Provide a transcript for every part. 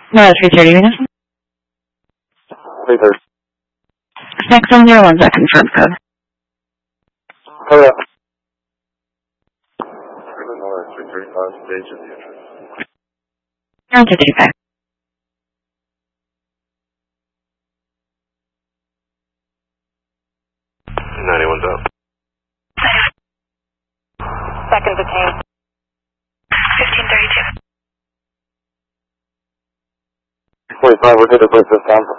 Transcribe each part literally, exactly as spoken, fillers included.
No, three thirty minutes. three thirty. Next on zero one's that confirmed code. Hurry up. three thirty-five, stage of the entrance. Down to two five. ninety-one's up. Second detained. fifteen thirty-two. twenty-five, we're good to place this time.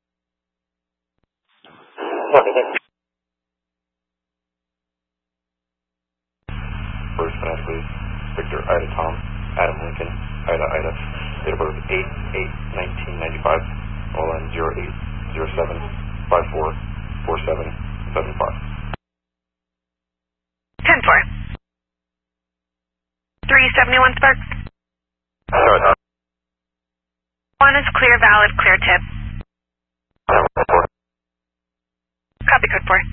First pass, please. Victor, Ida, Tom, Adam, Lincoln, Ida, Ida. Date of birth eight eight nineteen ninety-five. All in zero eight zero seven five four four seven seven five. ten four. three seventy-one Spark. Alright. One is clear, valid, clear tip. Copy code four.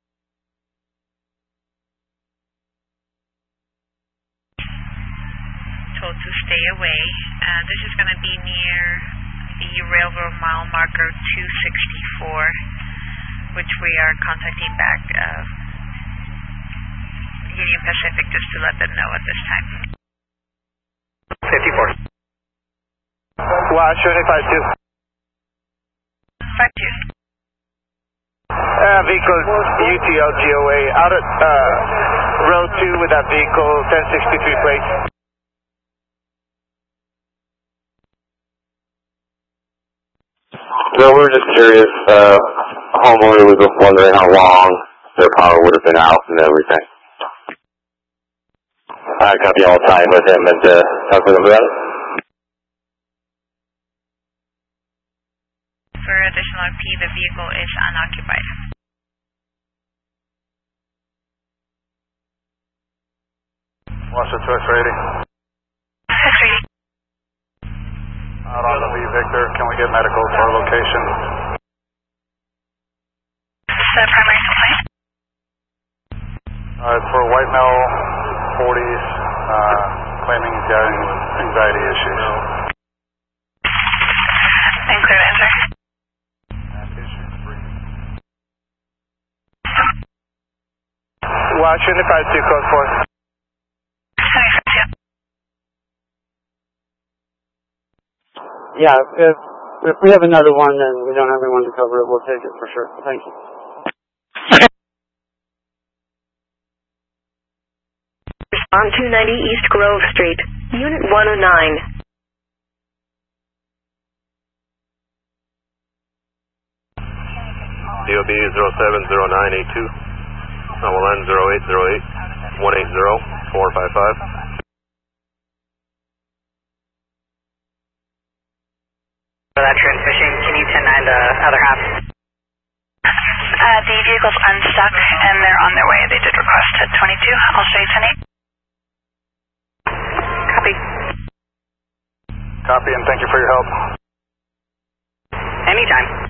Told to stay away. Uh, this is going to be near the railroad mile marker two sixty-four, which we are contacting back uh, Union Pacific just to let them know at this time. fifty-four. Watch twenty-five two. five two. Uh, vehicle U T L G O A out at uh, road two with that vehicle, ten sixty-three plate. No, we were just curious. Uh, homeowner was just wondering how long their power would have been out and everything. I got the all time with him and uh, talk with him about it. For additional R P, the vehicle is unoccupied. What's the choice rating? Six rating. Out on the V, Victor. Can we get medical to our location? This is the primary complaint. Uh, it's for a white male, forties, uh, claiming he's having anxiety issues. And clear answer. Watch twenty-five two, code four. seventy-five two. Yeah, if if we have another one and we don't have anyone to cover it, we'll take it for sure. Thank you. On two ninety East Grove Street, Unit one oh nine. D O B zero seven zero nine eight two. I will end zero eight zero eight one eight zero four five five. For that transmission, can you ten nine the other half? Uh, the vehicle's unstuck and they're on their way. They did request at twenty-two. I'll show you ten eight. Copy. Copy and thank you for your help. Anytime.